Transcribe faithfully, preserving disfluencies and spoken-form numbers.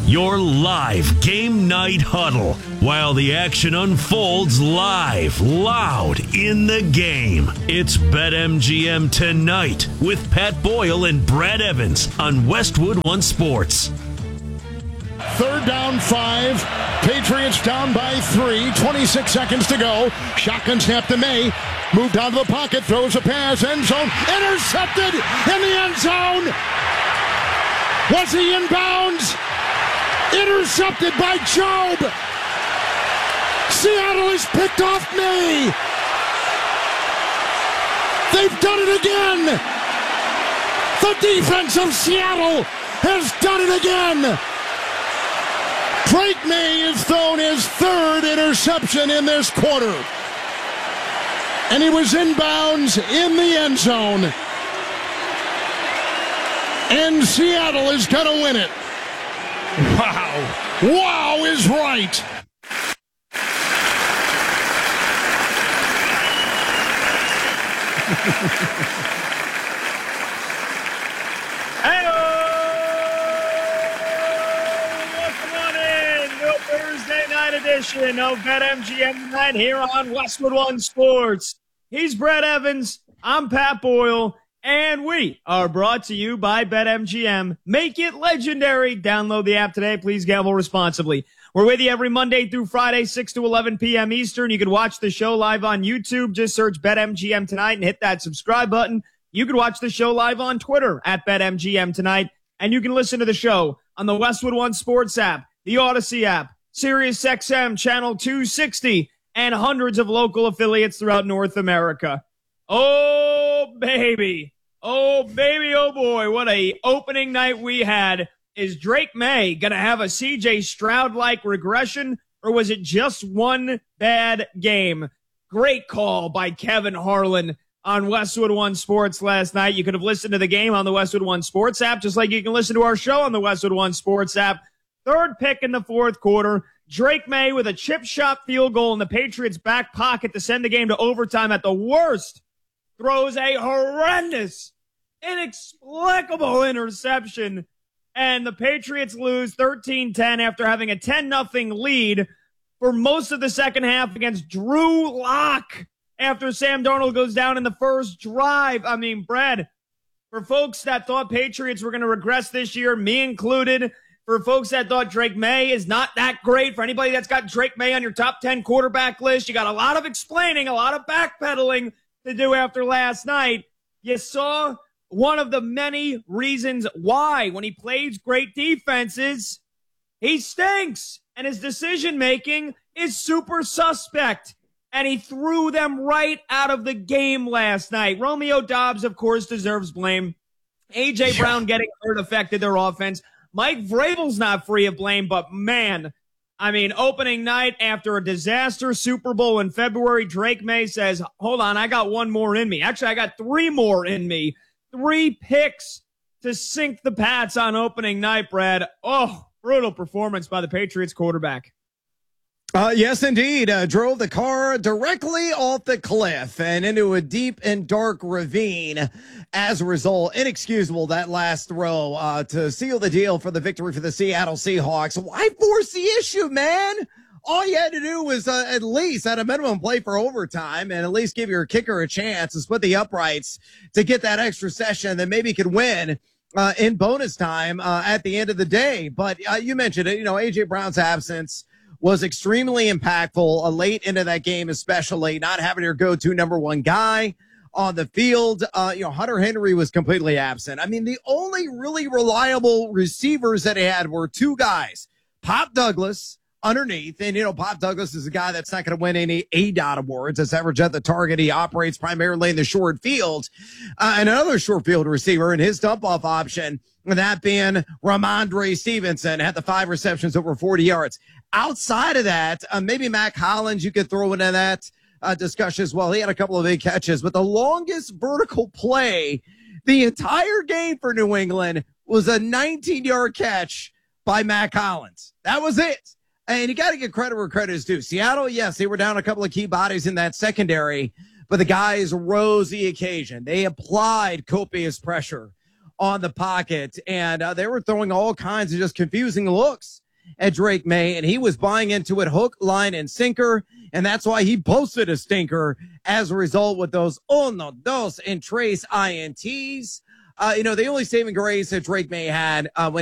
Your live game night huddle while the action unfolds live, loud in the game. It's BetMGM Tonight with Pat Boyle and Brad Evans on Westwood One Sports. Third down, five. Patriots down by three. twenty-six seconds to go. Shotgun snap to May. Moved out of the pocket. Throws a pass. End zone. Intercepted in the end zone. Was he in bounds? Intercepted by Job. Seattle has picked off May. They've done it again. The defense of Seattle has done it again. Drake May has thrown his third interception in this quarter. And he was inbounds in the end zone. And Seattle is going to win it. Wow. Wow is right. Hey-o! Welcome on in. No Thursday night edition of BetMGM Tonight here on Westwood One Sports. He's Brad Evans. I'm Pat Boyle. And we are brought to you by BetMGM. Make it legendary. Download the app today. Please gamble responsibly. We're with you every Monday through Friday, six to eleven p.m. Eastern. You can watch the show live on YouTube. Just search BetMGM Tonight and hit that subscribe button. You can watch the show live on Twitter at BetMGM Tonight. And you can listen to the show on the Westwood One Sports app, the Odyssey app, SiriusXM Channel two sixty, and hundreds of local affiliates throughout North America. Oh, baby. Oh, baby, oh, boy, what a opening night we had. Is Drake May going to have a C J Stroud-like regression, or was it just one bad game? Great call by Kevin Harlan on Westwood One Sports last night. You could have listened to the game on the Westwood One Sports app, just like you can listen to our show on the Westwood One Sports app. Third pick in the fourth quarter. Drake May with a chip shot field goal in the Patriots' back pocket to send the game to overtime at the worst. Throws a horrendous, inexplicable interception, and the Patriots lose thirteen ten after having a ten nothing lead for most of the second half against Drew Lock after Sam Darnold goes down in the first drive. I mean, Brad, for folks that thought Patriots were going to regress this year, me included, for folks that thought Drake May is not that great, for anybody that's got Drake May on your top ten quarterback list, you got a lot of explaining, a lot of backpedaling to do after last night. You saw one of the many reasons why, when he plays great defenses, he stinks, and his decision-making is super suspect, and he threw them right out of the game last night. Romeo Doubs, of course, deserves blame. A J. Yeah. Brown getting hurt affected their offense. Mike Vrabel's not free of blame, but man, I mean, opening night after a disaster Super Bowl in February, Drake May says, hold on, I got one more in me. Actually, I got three more in me. Three picks to sink the Pats on opening night, Brad. Oh, brutal performance by the Patriots quarterback. Uh, yes, indeed. Uh, drove the car directly off the cliff and into a deep and dark ravine. As a result, inexcusable that last throw uh, to seal the deal for the victory for the Seattle Seahawks. Why force the issue, man? All you had to do was uh, at least, at a minimum, play for overtime and at least give your kicker a chance and split the uprights to get that extra session that maybe could win uh, in bonus time uh, at the end of the day. But uh, you mentioned it, you know, A J. Brown's absence was extremely impactful uh, late into that game, especially not having your go-to number one guy on the field. Uh, you know, Hunter Henry was completely absent. I mean, the only really reliable receivers that he had were two guys, Pop Douglas underneath. And, you know, Pop Douglas is a guy that's not going to win any A D O T awards. As average at the target, he operates primarily in the short field. Uh, and another short field receiver in his dump-off option, that being Ramondre Stevenson, had the five receptions over forty yards. Outside of that, uh, maybe Mac Hollins, you could throw into that uh, discussion as well. He had a couple of big catches, but the longest vertical play the entire game for New England was a nineteen-yard catch by Mac Hollins. That was it. And you got to give credit where credit is due. Seattle, yes, they were down a couple of key bodies in that secondary, but the guys rose the occasion. They applied copious pressure on the pocket, and uh, they were throwing all kinds of just confusing looks at Drake May, and he was buying into it hook, line, and sinker, and that's why he posted a stinker as a result with those uno, dos, and tres I N Ts. Uh, you know, the only saving grace that Drake May had uh, when